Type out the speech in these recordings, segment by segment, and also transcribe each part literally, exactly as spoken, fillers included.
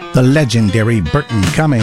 The legendary Burton Cummings.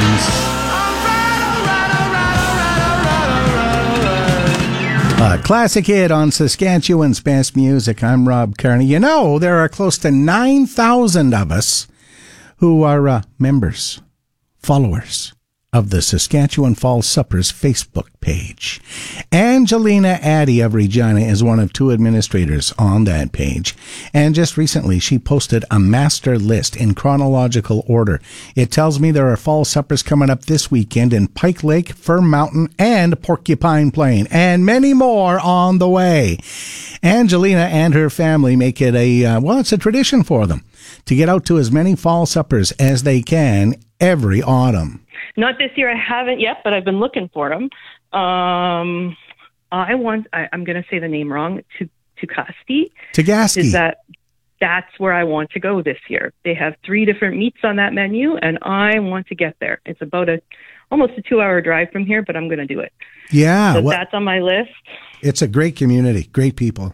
A classic hit on Saskatchewan's best music. I'm Rob Kearney. You know, there are close to nine thousand of us who are uh, members, followers of the Saskatchewan Fall Suppers Facebook page. Angelina Addy of Regina is one of two administrators on that page. And just recently, she posted a master list in chronological order. It tells me there are fall suppers coming up this weekend in Pike Lake, Fir Mountain, and Porcupine Plain, and many more on the way. Angelina and her family make it a, uh, well, it's a tradition for them to get out to as many fall suppers as they can every autumn. Not this year. I haven't yet, but I've been looking for them. Um, I want, I, I'm going to say the name wrong, to Tukaski. Tagaski. Is that, that's where I want to go this year. They have three different meats on that menu, and I want to get there. It's about a, almost a two-hour drive from here, but I'm going to do it. Yeah. So well, that's on my list. It's a great community, great people.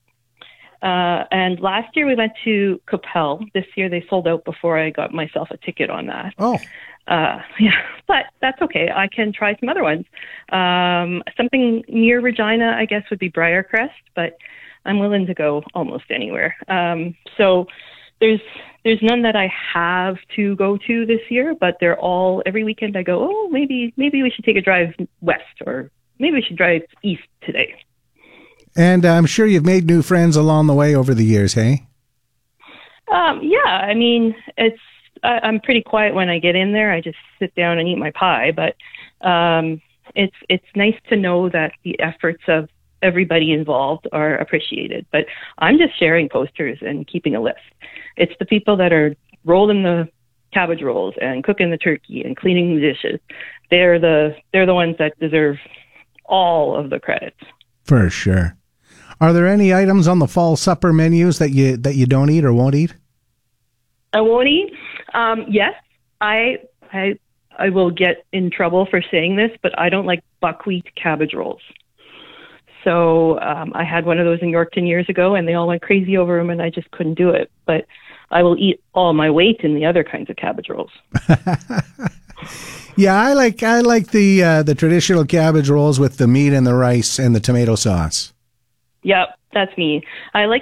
Uh, and last year we went to Capel. This year they sold out before I got myself a ticket on that. Oh. Uh, yeah, but that's okay. I can try some other ones. Um, something near Regina, I guess, would be Briarcrest, but I'm willing to go almost anywhere. Um, so there's there's none that I have to go to this year, but they're all, every weekend I go, oh, maybe maybe we should take a drive west, or maybe we should drive east today. And I'm sure you've made new friends along the way over the years, hey? Um, yeah, I mean, it's, I, I'm pretty quiet when I get in there. I just sit down and eat my pie, but um, it's it's nice to know that the efforts of everybody involved are appreciated. But I'm just sharing posters and keeping a list. It's the people that are rolling the cabbage rolls and cooking the turkey and cleaning the dishes. They're the they're the ones that deserve all of the credit. For sure. Are there any items on the fall supper menus that you that you don't eat or won't eat? I won't eat. Um, yes, I I I will get in trouble for saying this, but I don't like buckwheat cabbage rolls. So um, I had one of those in Yorkton years ago, and they all went crazy over them, and I just couldn't do it. But I will eat all my weight in the other kinds of cabbage rolls. Yeah, I like I like the uh, the traditional cabbage rolls with the meat and the rice and the tomato sauce. Yep, that's me. I like